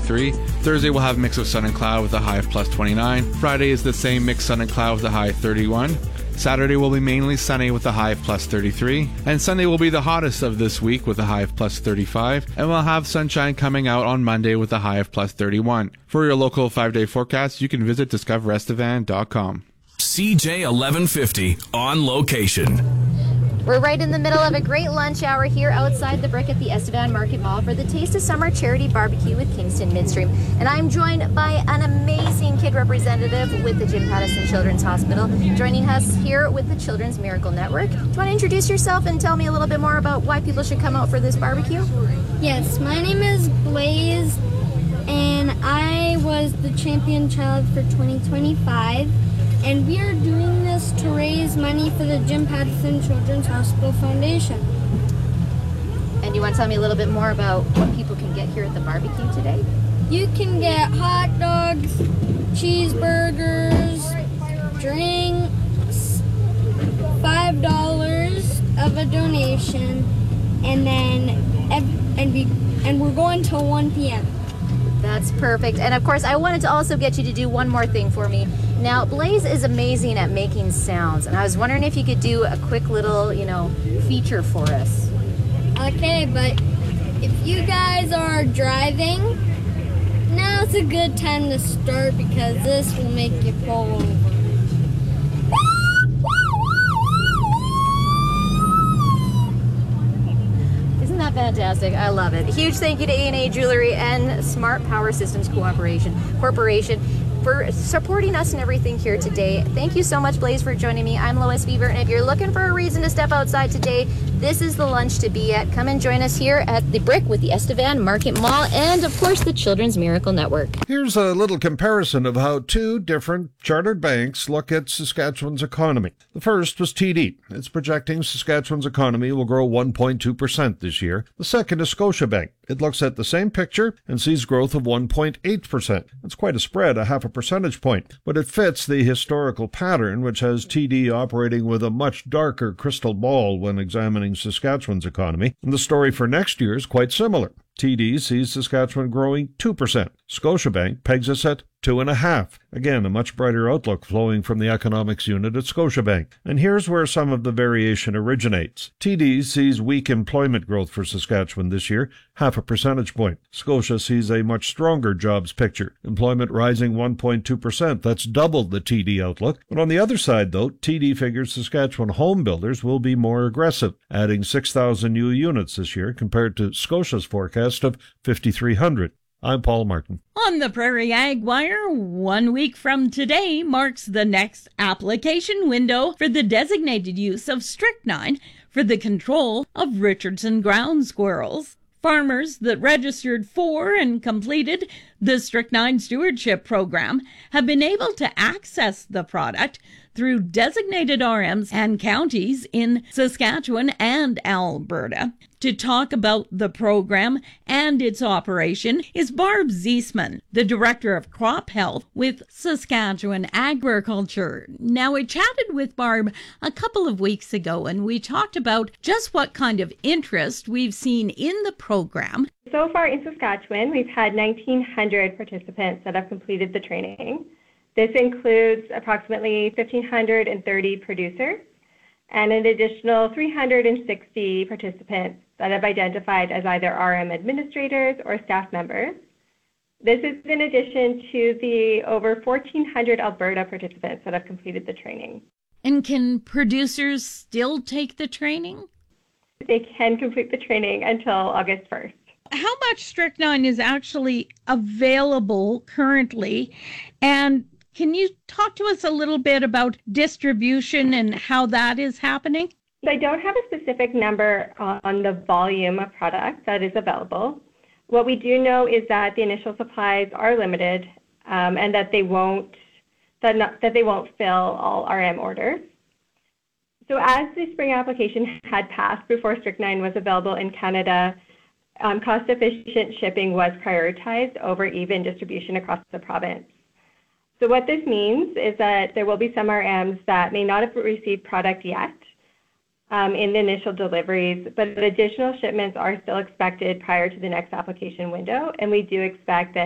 33. Thursday will have a mix of sun and cloud with a high of plus 29. Friday is the same mix sun and cloud with a high of 31. Saturday will be mainly sunny with a high of plus 33. And Sunday will be the hottest of this week with a high of plus 35. And we'll have sunshine coming out on Monday with a high of plus 31. For your local 5-day forecast, you can visit discoverestevan.com. CJ 1150 on location. We're right in the middle of a great lunch hour here outside the Brick at the Estevan Market Mall for the Taste of Summer Charity Barbecue with Kingston Midstream. And I'm joined by an amazing kid representative with the Jim Pattison Children's Hospital, joining us here with the Children's Miracle Network. Do you want to introduce yourself and tell me a little bit more about why people should come out for this barbecue? Yes, my name is Blaze, and I was the champion child for 2025. And we are doing this to raise money for the Jim Pattison Children's Hospital Foundation. And you want to tell me a little bit more about what people can get here at the barbecue today? You can get hot dogs, cheeseburgers, drinks, $5 of a donation, and we're going till 1 p.m. That's perfect. And of course, I wanted to also get you to do one more thing for me. Now, Blaze is amazing at making sounds, and I was wondering if you could do a quick little, feature for us. Okay, but if you guys are driving, now's a good time to start because this will make you pull over. Isn't that fantastic? I love it. A huge thank you to A&A Jewelry and Smart Power Systems Corporation for supporting us and everything here today. Thank you so much, Blaze, for joining me. I'm Lois Beaver, and if you're looking for a reason to step outside today, this is the lunch to be at. Come and join us here at the Brick with the Estevan Market Mall and, of course, the Children's Miracle Network. Here's a little comparison of how two different chartered banks look at Saskatchewan's economy. The first was TD. It's projecting Saskatchewan's economy will grow 1.2% this year. The second is Scotiabank. It looks at the same picture and sees growth of 1.8%. That's quite a spread, a half a percentage point, but it fits the historical pattern, which has TD operating with a much darker crystal ball when examining Saskatchewan's economy. And the story for next year is quite similar. TD sees Saskatchewan growing 2%. Scotiabank pegs us at 2.5%. Again, a much brighter outlook flowing from the economics unit at Scotiabank. And here's where some of the variation originates. TD sees weak employment growth for Saskatchewan this year, half a percentage point. Scotia sees a much stronger jobs picture. Employment rising 1.2%. That's double the TD outlook. But on the other side, though, TD figures Saskatchewan home builders will be more aggressive, adding 6,000 new units this year compared to Scotia's forecast of 5,300. I'm Paul Martin. On the Prairie Ag Wire, 1 week from today marks the next application window for the designated use of strychnine for the control of Richardson ground squirrels. Farmers that registered for and completed the Strychnine Stewardship Program have been able to access the product through designated RMs and counties in Saskatchewan and Alberta. To talk about the program and its operation is Barb Ziesman, the Director of Crop Health with Saskatchewan Agriculture. Now, we chatted with Barb a couple of weeks ago, and we talked about just what kind of interest we've seen in the program. So far in Saskatchewan, we've had 1,900 participants that have completed the training. This includes approximately 1,530 producers and an additional 360 participants that have identified as either RM administrators or staff members. This is in addition to the over 1,400 Alberta participants that have completed the training. And can producers still take the training? They can complete the training until August 1st. How much strychnine is actually available currently? And can you talk to us a little bit about distribution and how that is happening? I don't have a specific number on the volume of product that is available. What we do know is that the initial supplies are limited and that they won't fill all RM orders. So as the spring application had passed before strychnine was available in Canada, cost-efficient shipping was prioritized over even distribution across the province. So what this means is that there will be some RMs that may not have received product yet in the initial deliveries, but additional shipments are still expected prior to the next application window, and we do expect that